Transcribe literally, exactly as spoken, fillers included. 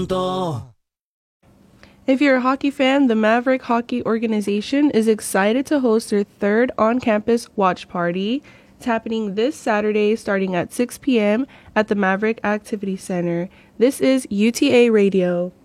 punto. If you're a hockey fan, the Maverick Hockey Organization is excited to host their third on-campus watch party. It's happening this Saturday starting at six p.m. at the Maverick Activity Center. This is U T A Radio.